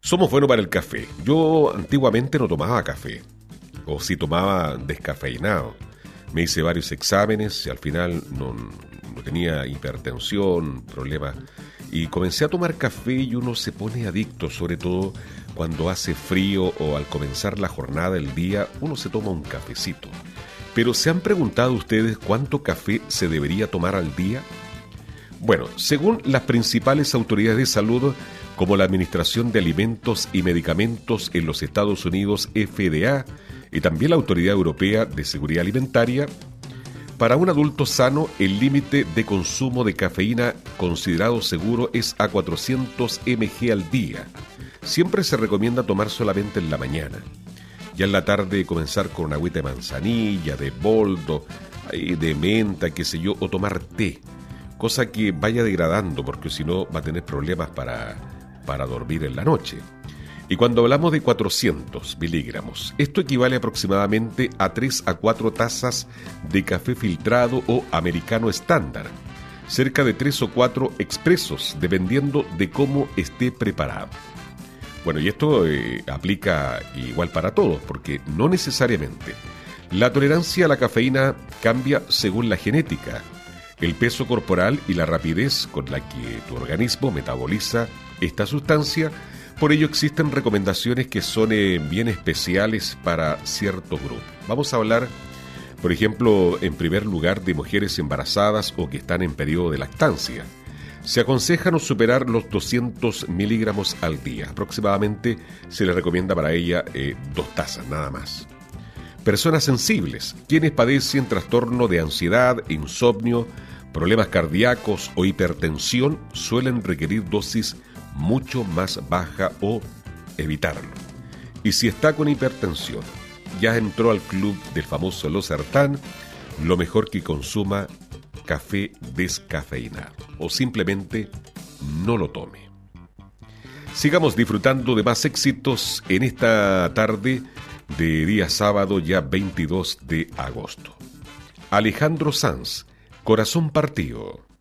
Somos buenos para el café. Yo antiguamente no tomaba café, o si tomaba descafeinado. Me hice varios exámenes y al final no tenía hipertensión, problemas. Y comencé a tomar café y uno se pone adicto, sobre todo cuando hace frío o al comenzar la jornada del día, uno se toma un cafecito. Pero ¿se han preguntado ustedes cuánto café se debería tomar al día? Bueno, según las principales autoridades de salud, como la Administración de Alimentos y Medicamentos en los Estados Unidos, FDA, y también la Autoridad Europea de Seguridad Alimentaria, para un adulto sano, el límite de consumo de cafeína considerado seguro es a 400 mg al día. Siempre se recomienda tomar solamente en la mañana. Ya en la tarde comenzar con una agüita de manzanilla, de boldo, de menta, qué sé yo, o tomar té. Cosa que vaya degradando, porque si no va a tener problemas para dormir en la noche. Y cuando hablamos de 400 miligramos, esto equivale aproximadamente a 3 a 4 tazas de café filtrado o americano estándar, cerca de 3 o 4 expresos, dependiendo de cómo esté preparado. Bueno, y esto aplica igual para todos, porque no necesariamente. La tolerancia a la cafeína cambia según la genética, el peso corporal y la rapidez con la que tu organismo metaboliza esta sustancia. Por ello existen recomendaciones que son bien especiales para ciertos grupos. Vamos a hablar, por ejemplo, en primer lugar de mujeres embarazadas o que están en periodo de lactancia. Se aconseja no superar los 200 miligramos al día. Aproximadamente se les recomienda para ella 2 tazas, nada más. Personas sensibles, quienes padecen trastorno de ansiedad, insomnio, problemas cardíacos o hipertensión, suelen requerir dosis mucho más baja o evitarlo. Y si está con hipertensión, ya entró al club del famoso losartán, lo mejor que consuma café descafeinado o simplemente no lo tome. Sigamos disfrutando de más éxitos en esta tarde de día sábado, ya 22 de agosto. Alejandro Sanz, Corazón Partido.